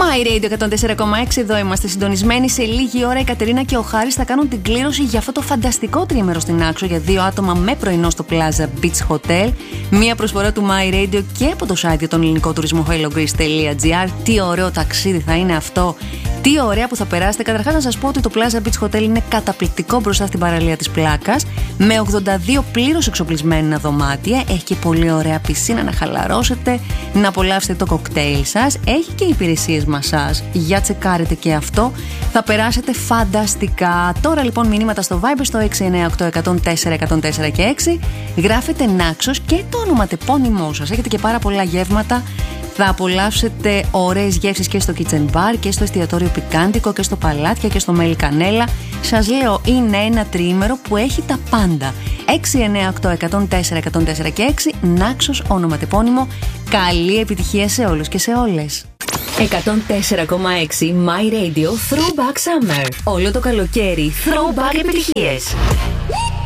My Radio 104,6, εδώ είμαστε συντονισμένοι. Σε λίγη ώρα η Κατερίνα και ο Χάρης θα κάνουν την κλήρωση για αυτό το φανταστικό τριήμερο στην Άξο για 2 άτομα με πρωινό στο Plaza Beach Hotel. Μία προσφορά του My Radio και από το site για τον ελληνικό τουρισμό hellogreece.gr. Τι ωραίο ταξίδι θα είναι αυτό! Τι ωραία που θα περάσετε. Καταρχάς να σας πω ότι το Plaza Beach Hotel είναι καταπληκτικό μπροστά στην παραλία της Πλάκας, με 82 πλήρως εξοπλισμένα δωμάτια. Έχει και πολύ ωραία πισίνα να χαλαρώσετε, να απολαύσετε το κοκτέιλ σας. Έχει και υπηρεσίες μασάζ. Για τσεκάρετε και αυτό. Θα περάσετε φανταστικά. Τώρα λοιπόν μηνύματα στο Viber στο 698-104-104 και 6. Γράφετε Νάξος και το ονοματεπώνυμό σας. Έχετε και πάρα πολλά γεύματα. Θα απολαύσετε ωραίες γεύσεις και στο Kitchen Bar και στο εστιατόριο Πικάντικο και στο Παλάτια και στο Μέλι Κανέλα. Σας λέω, είναι ένα τριήμερο που έχει τα πάντα. 698-104-104 και 6. Νάξος, ονοματεπώνυμο. Καλή επιτυχία σε όλους και σε όλες. 104,6 My Radio Throwback Summer. Όλο το καλοκαίρι Throwback επιτυχίες.